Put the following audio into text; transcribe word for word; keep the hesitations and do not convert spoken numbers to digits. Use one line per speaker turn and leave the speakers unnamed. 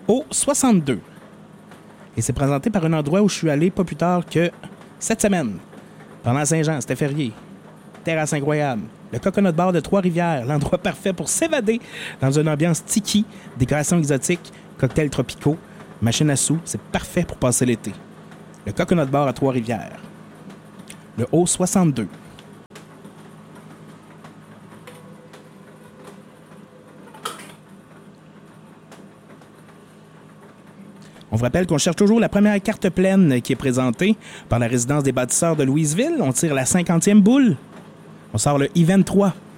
au soixante-deux. Et c'est présenté par un endroit où je suis allé pas plus tard que cette semaine. Pendant Saint-Jean, c'était férié. Terrasse incroyable. Le Coconut Bar de Trois-Rivières, l'endroit parfait pour s'évader dans une ambiance tiki, décorations exotiques, cocktails tropicaux, machine à sous. C'est parfait pour passer l'été. Le Coconut Bar à Trois-Rivières. Le Haut soixante-deux. On vous rappelle qu'on cherche toujours la première carte pleine qui est présentée par la résidence des bâtisseurs de Louisville. On tire la cinquantième boule. On sort le I vingt-trois.